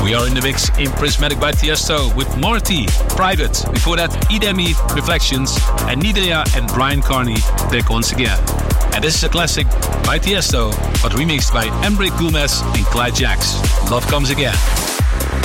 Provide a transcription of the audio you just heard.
We are in the mix in Prismatic by Tiesto with Morty, Private. Before that, Idemi, Reflections, and Nidea and Brian Carney back once again. And this is a classic by Tiesto, but remixed by Embrick Gomez and Clyde Jacks. Love Comes Again.